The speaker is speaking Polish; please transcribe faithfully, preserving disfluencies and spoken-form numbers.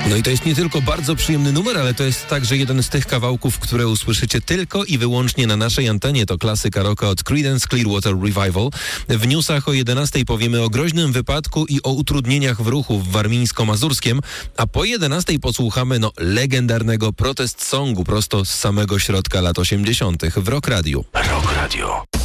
No i to jest nie tylko bardzo przyjemny numer, ale to jest także jeden z tych kawałków, które usłyszycie tylko i wyłącznie na naszej antenie. To klasyka rocka od Creedence Clearwater Revival. W newsach o jedenastej powiemy o groźnym wypadku i o utrudnieniach w ruchu w warmińsko-mazurskiem, a po jedenastej posłuchamy no legendarnego protest songu prosto z samego środka lat osiemdziesiątych w Rock Radio. Rock Radio.